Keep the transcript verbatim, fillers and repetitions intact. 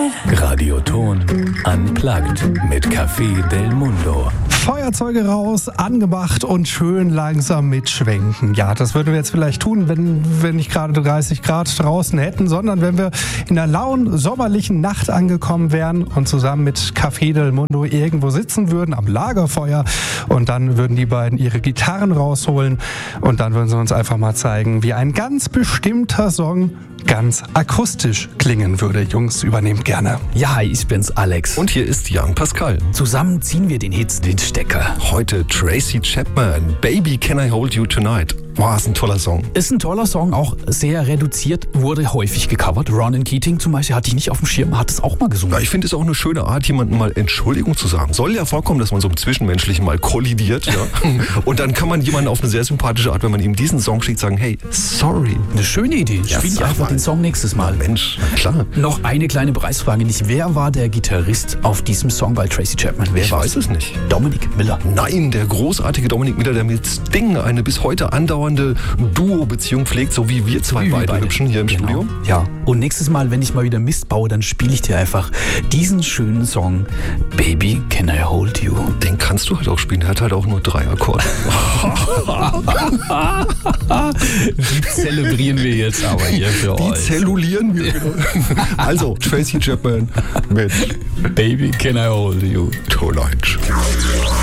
Radioton Unplugged mit Café del Mundo. Feuerzeuge raus, angemacht und schön langsam mitschwenken. Ja, das würden wir jetzt vielleicht tun, wenn wir nicht gerade dreißig Grad draußen hätten, sondern wenn wir in einer lauen, sommerlichen Nacht angekommen wären und zusammen mit Café del Mundo irgendwo sitzen würden am Lagerfeuer und dann würden die beiden ihre Gitarren rausholen und dann würden sie uns einfach mal zeigen, wie ein ganz bestimmter Song ganz akustisch klingen würde. Jungs, übernehmt gerne. Ja, hi, ich bin's, Alex. Und hier ist Jan Pascal. Zusammen ziehen wir den Hit, den Stecker. Heute Tracy Chapman, Baby Can I Hold You Tonight. Boah, ist ein toller Song. Ist ein toller Song, auch sehr reduziert, wurde häufig gecovert. Ronan Keating zum Beispiel hatte ich nicht auf dem Schirm, hat es auch mal gesungen. Ja, ich finde es auch eine schöne Art, jemandem mal Entschuldigung zu sagen. Soll ja vorkommen, dass man so im Zwischenmenschlichen mal kollidiert. Ja? Und dann kann man jemanden auf eine sehr sympathische Art, wenn man ihm diesen Song schickt, sagen, hey, sorry. Eine schöne Idee. Ja, Spiele ich einfach mal. den Song nächstes Mal. Ja, Mensch, na klar. Noch eine kleine Preisfrage nicht. Wer war der Gitarrist auf diesem Song bei Tracy Chapman? Wer Ich war's? weiß es nicht. Dominic Miller. Nein, der großartige Dominic Miller, der mit Sting eine bis heute andauernde Duo-Beziehung pflegt, so wie wir zwei Wie wir beide beide. Hübschen hier im Genau. Studio. Ja. Und nächstes Mal, wenn ich mal wieder Mist baue, dann spiele ich dir einfach diesen schönen Song Baby Can I Hold You. Den kannst du halt auch spielen, der hat halt auch nur drei Akkorde. Die zelebrieren wir jetzt aber hier für Die euch. zellulieren wir. Also, Tracy Chapman mit Baby Can I Hold You. Tonight.